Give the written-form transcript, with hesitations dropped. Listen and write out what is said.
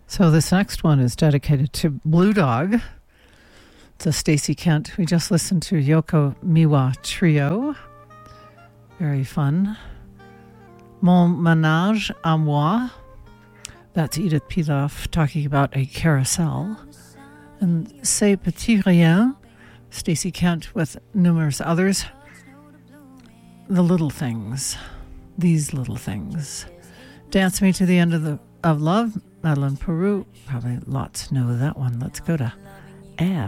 So this next one is dedicated to Blue Dog. It's a Stacey Kent. We just listened to Yoko Miwa Trio. Very fun. Mon Ménage à Moi. That's Edith Piaf talking about a carousel. And Ces Petits Riens, Stacey Kent with numerous others. The Little Things. These Little Things. Dance Me to the End of Love, Madeleine Peru. Probably lots know that one. Let's go to Ad.